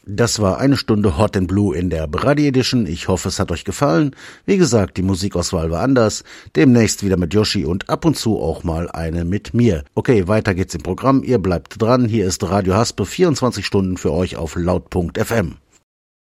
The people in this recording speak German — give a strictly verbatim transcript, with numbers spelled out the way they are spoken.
Das war eine Stunde Hot and Blue in der Brady Edition. Ich hoffe, es hat euch gefallen. Wie gesagt, die Musikauswahl war anders. Demnächst wieder mit Yoshi und ab und zu auch mal eine mit mir. Okay, weiter geht's im Programm. Ihr bleibt dran. Hier ist Radio Haspe, vierundzwanzig Stunden für euch auf laut punkt f m.